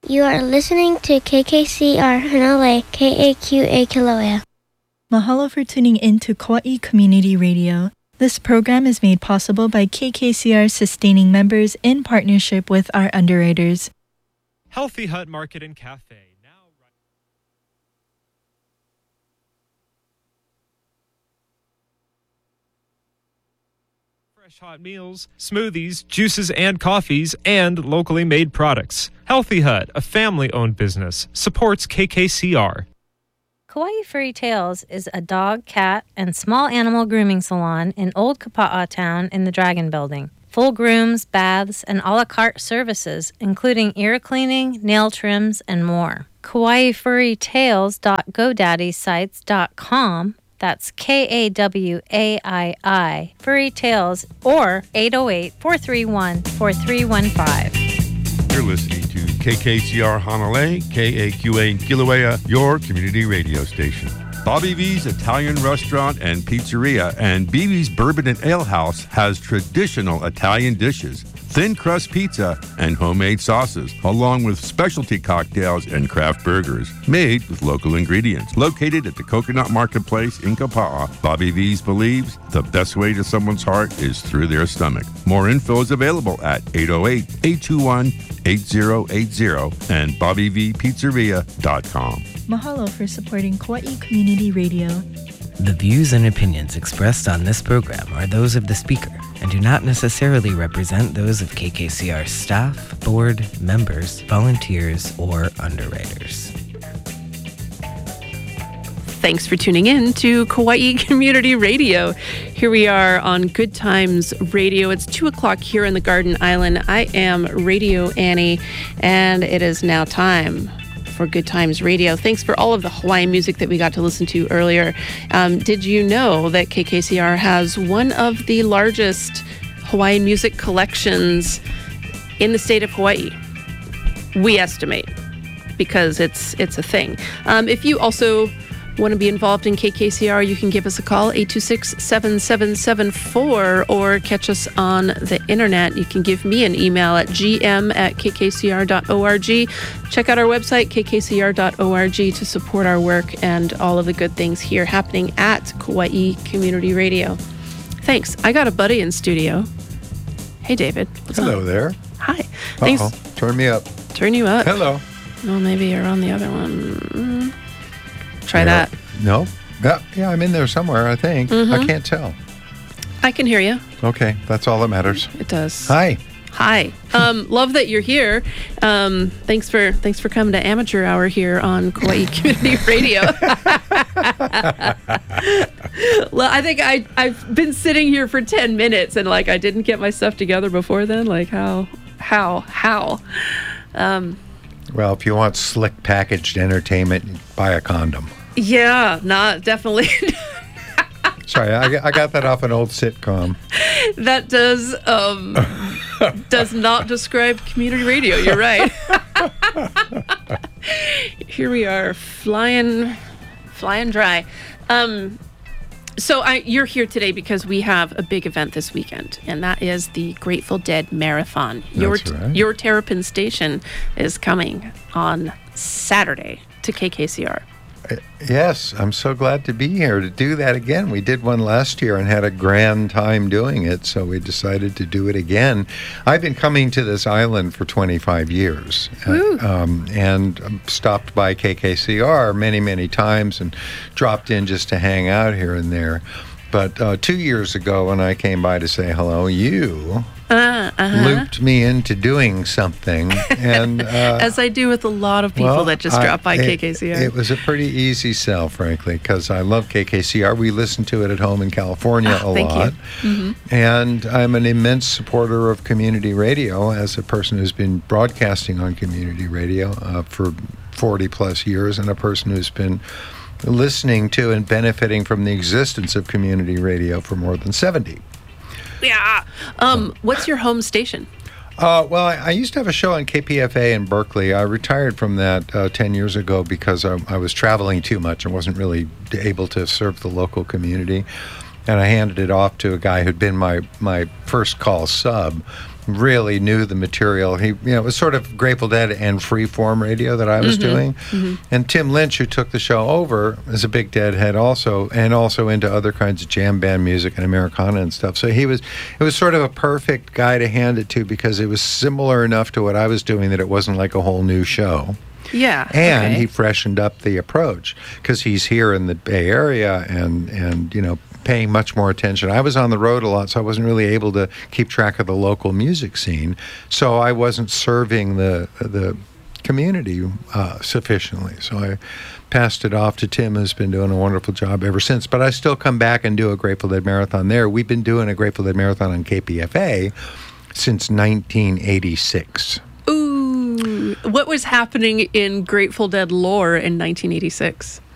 You are listening to KKCR Hanalei, KAQA Kilauea. Mahalo for tuning in to Kauai Community Radio. This program is made possible by KKCR sustaining members in partnership with our underwriters. Healthy Hut Market and Cafe. Fresh hot meals, smoothies, juices, and coffees, and locally made products. Healthy Hut, a family-owned business, supports KKCR. Kauai Furry Tales is a dog, cat, and small animal grooming salon in Old Kapa'a Town in the Dragon Building. Full grooms, baths, and a la carte services, including ear cleaning, nail trims, and more. KauaiFurryTales.GoDaddySites.com. That's KAWAII, Furry Tales, or 808-431-4315. You're listening to KKCR Hanalei, KAQA Kilauea, your community radio station. Bobby V's Italian Restaurant and Pizzeria and BB's Bourbon and Ale House has traditional Italian dishes, thin crust pizza, and homemade sauces, along with specialty cocktails and craft burgers made with local ingredients. Located at the Coconut Marketplace in Kapa'a, Bobby V's believes the best way to someone's heart is through their stomach. More info is available at 808-821-8080 and BobbyVPizzeria.com. Mahalo for supporting Kauai Community Radio. The views and opinions expressed on this program are those of the speaker and do not necessarily represent those of KKCR staff, board, members, volunteers, or underwriters. Thanks for tuning in to Kauai Community Radio. Here we are on Good Times Radio. It's 2 o'clock here in the Garden Island. I am Radio Annie, and it is now time for Good Times Radio. Thanks for all of the Hawaiian music that we got to listen to earlier. Did you know that KKCR has one of the largest Hawaiian music collections in the state of Hawaii? We estimate, because it's a thing. If you also want to be involved in KKCR, you can give us a call, 826-7774, or catch us on the internet. You can give me an email at gm@kkcr.org. Check out our website, kkcr.org, to support our work and all of the good things here happening at Kauai Community Radio. Thanks. I got a buddy in studio. Hey, David. Hello there. Hi. Thanks. Turn me up. Turn you up. Hello. Well, maybe you're on the other one. Try that. No? Yeah, I'm in there somewhere, I think. I can't tell. I can hear you. Okay, that's all that matters. It does. Hi. Love that you're here. Thanks for coming to Amateur Hour here on Kauai Community Radio. Well, I think I've been sitting here for 10 minutes and I didn't get my stuff together before then. How? Well, if you want slick packaged entertainment, buy a condom. Yeah, not definitely. Sorry, I got that off an old sitcom. That does not describe community radio. You're right. Here we are, flying dry. So you're here today because we have a big event this weekend, and that is the Grateful Dead Marathon. That's right. Your Terrapin station is coming on Saturday to KKCR. Yes, I'm so glad to be here to do that again. We did one last year and had a grand time doing it, so we decided to do it again. I've been coming to this island for 25 years and stopped by KKCR many, many times and dropped in just to hang out here and there. But 2 years ago, when I came by to say hello, you looped me into doing something. And as I do with a lot of people that just drop by KKCR. It was a pretty easy sell, frankly, because I love KKCR. We listen to it at home in California a lot. And I'm an immense supporter of community radio as a person who's been broadcasting on community radio for 40 plus years, and a person who's been listening to and benefiting from the existence of community radio for more than 70. Yeah. What's your home station? Well, I used to have a show on KPFA in Berkeley. I retired from that 10 years ago because I was traveling too much and wasn't really able to serve the local community. And I handed it off to a guy who'd been my first call sub. really knew the material. He, it was sort of Grateful Dead and freeform radio that I was doing. And Tim Lynch, who took the show over, is a big Deadhead also, and also into other kinds of jam band music and Americana and stuff. So it was sort of a perfect guy to hand it to, because it was similar enough to what I was doing that it wasn't like a whole new show. Yeah. And he freshened up the approach, because he's here in the Bay Area and paying much more attention. I was on the road a lot, so I wasn't really able to keep track of the local music scene. So I wasn't serving the community sufficiently. So I passed it off to Tim, who's been doing a wonderful job ever since. But I still come back and do a Grateful Dead Marathon there. We've been doing a Grateful Dead Marathon on KPFA since 1986. Ooh. What was happening in Grateful Dead lore in 1986?